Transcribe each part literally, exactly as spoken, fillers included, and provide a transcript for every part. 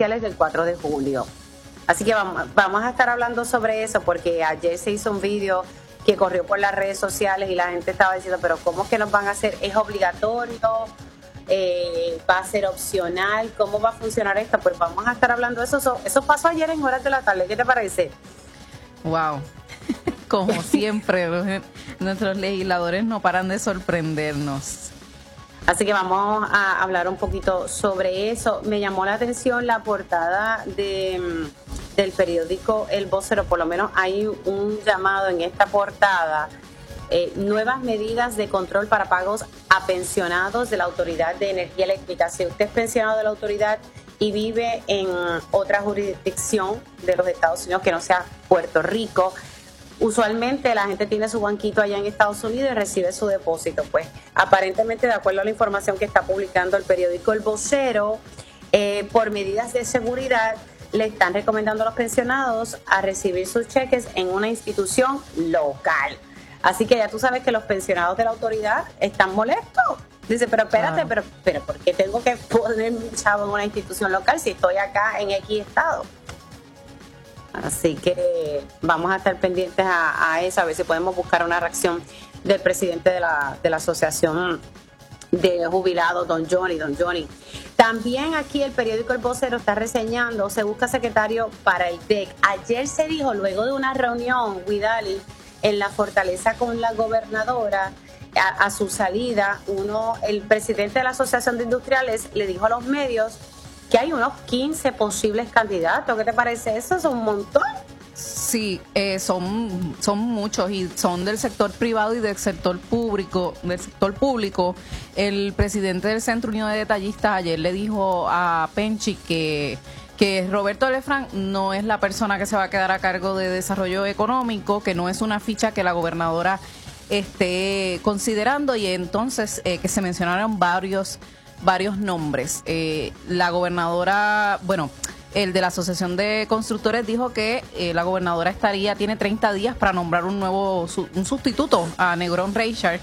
sociales del cuatro de julio. Así que vamos, vamos a estar hablando sobre eso, porque ayer se hizo un video que corrió por las redes sociales y la gente estaba diciendo, pero ¿cómo es que nos van a hacer? ¿Es obligatorio? Eh, ¿Va a ser opcional? ¿Cómo va a funcionar esto? Pues vamos a estar hablando de eso. Eso, eso pasó ayer en horas de la tarde. ¿Qué te parece? Wow. Como siempre, los, nuestros legisladores no paran de sorprendernos. Así que vamos a hablar un poquito sobre eso. Me llamó la atención la portada de, del periódico El Vocero. Por lo menos hay un llamado en esta portada. Eh, nuevas medidas de control para pagos a pensionados de la Autoridad de Energía Eléctrica. Si usted es pensionado de la autoridad y vive en otra jurisdicción de los Estados Unidos que no sea Puerto Rico, usualmente la gente tiene su banquito allá en Estados Unidos y recibe su depósito. Pues aparentemente, de acuerdo a la información que está publicando el periódico El Vocero, eh, por medidas de seguridad le están recomendando a los pensionados a recibir sus cheques en una institución local. Así que ya tú sabes que los pensionados de la autoridad están molestos. Dice, pero espérate, claro. pero, pero ¿por qué tengo que poner mi chavo en una institución local si estoy acá en X estado? Así que vamos a estar pendientes a, a eso, a ver si podemos buscar una reacción del presidente de la, de la Asociación de Jubilados, don Johnny, don Johnny. También aquí el periódico El Vocero está reseñando, se busca secretario para el D E C. Ayer se dijo, luego de una reunión, Widali, en la Fortaleza con la gobernadora, a, a su salida, uno, el presidente de la Asociación de Industriales le dijo a los medios que hay unos quince posibles candidatos. ¿Qué te parece eso? Es un montón. Sí, eh, son, son muchos y son del sector privado y del sector público. Del sector público. El presidente del Centro Unido de Detallistas ayer le dijo a Penchi que que Roberto Lefranc no es la persona que se va a quedar a cargo de desarrollo económico, que no es una ficha que la gobernadora esté considerando, y entonces eh, que se mencionaron varios varios nombres. Eh, la gobernadora, bueno, el de la Asociación de Constructores dijo que eh, la gobernadora estaría, tiene treinta días para nombrar un nuevo, un sustituto a Negrón Reichard,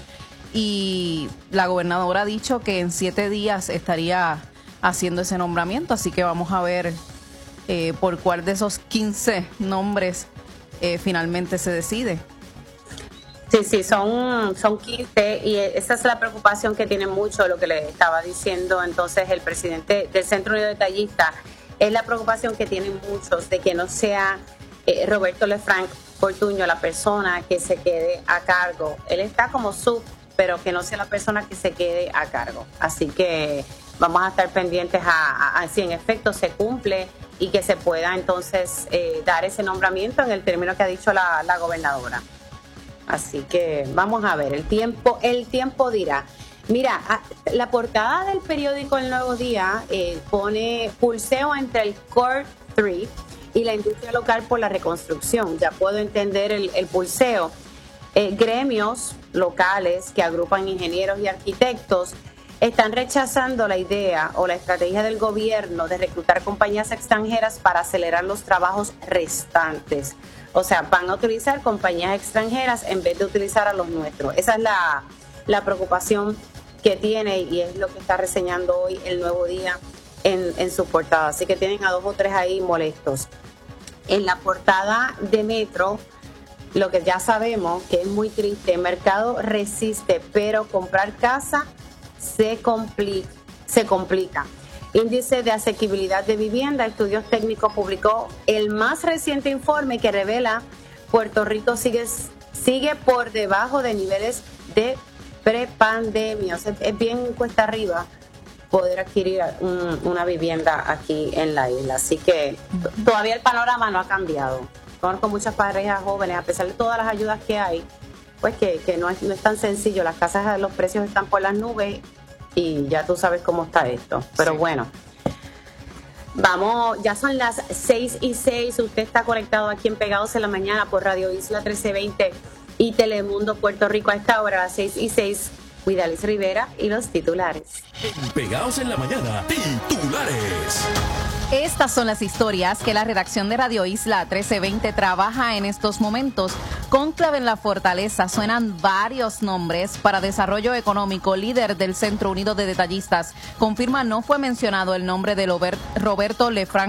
y la gobernadora ha dicho que en siete días estaría haciendo ese nombramiento, así que vamos a ver eh, por cuál de esos quince nombres eh, finalmente se decide. Sí, sí, son, son quince, y esa es la preocupación que tiene mucho, lo que le estaba diciendo entonces el presidente del Centro Unido de Detallistas, es la preocupación que tienen muchos de que no sea eh, Roberto Lefranc Fortuño la persona que se quede a cargo. Él está como sub, pero que no sea la persona que se quede a cargo. Así que vamos a estar pendientes a, a, a si en efecto se cumple y que se pueda entonces eh, dar ese nombramiento en el término que ha dicho la, la gobernadora. Así que vamos a ver, el tiempo, el tiempo dirá. Mira, la portada del periódico El Nuevo Día eh, pone pulseo entre el Core tres y la industria local por la reconstrucción. Ya puedo entender el, el pulseo. Eh, gremios locales que agrupan ingenieros y arquitectos están rechazando la idea o la estrategia del gobierno de reclutar compañías extranjeras para acelerar los trabajos restantes. O sea, van a utilizar compañías extranjeras en vez de utilizar a los nuestros. Esa es la, la preocupación que tiene, y es lo que está reseñando hoy El Nuevo Día en, en su portada. Así que tienen a dos o tres ahí molestos. En la portada de Metro, lo que ya sabemos, que es muy triste, el mercado resiste, pero comprar casa se complica, se complica. Índice de asequibilidad de vivienda, Estudios Técnicos publicó el más reciente informe que revela Puerto Rico sigue, sigue por debajo de niveles de prepandemia. O sea, es bien cuesta arriba poder adquirir un, una vivienda aquí en la isla. Así que todavía el panorama no ha cambiado. Conozco muchas parejas jóvenes, a pesar de todas las ayudas que hay, pues que, que no, es, no es tan sencillo. Las casas, los precios están por las nubes y ya tú sabes cómo está esto. Pero sí. Bueno, vamos, ya son las seis y seis. Usted está conectado aquí en Pegados en la Mañana por Radio Isla trece veinte y Telemundo Puerto Rico. A esta hora, a las seis y seis, Widaliz Rivera y los titulares. Pegados en la Mañana, titulares. Estas son las historias que la redacción de Radio Isla trece veinte trabaja en estos momentos. Cónclave en la Fortaleza, suenan varios nombres para desarrollo económico. Líder del Centro Unido de Detallistas confirma no fue mencionado el nombre de Roberto Lefranc